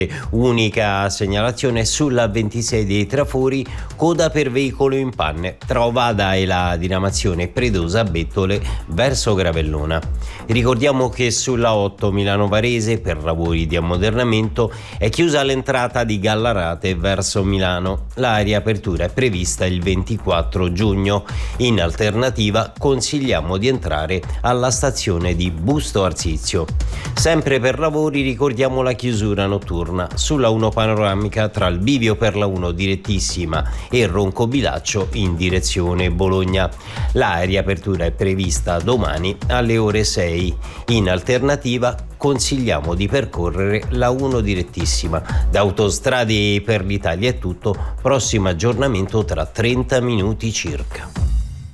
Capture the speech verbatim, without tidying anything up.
Unica segnalazione sulla ventisei dei Trafori, coda per veicolo in panne, trova dai la diramazione Predosa Bettole verso Gravellona. Ricordiamo che sulla otto Milano Varese per lavori di ammodernamento è chiusa l'entrata di Gallarate verso Milano. La riapertura è prevista il ventiquattro giugno. In alternativa consigliamo di entrare alla stazione di Busto Arsizio. Sempre per lavori ricordiamo la chiusura notturna sulla uno panoramica tra il bivio per la uno direttissima e Roncobilaccio in direzione Bologna. La riapertura è prevista domani alle ore sei. In alternativa consigliamo di percorrere la uno direttissima. Da Autostrade per l'Italia è tutto, prossimo aggiornamento tra trenta minuti circa.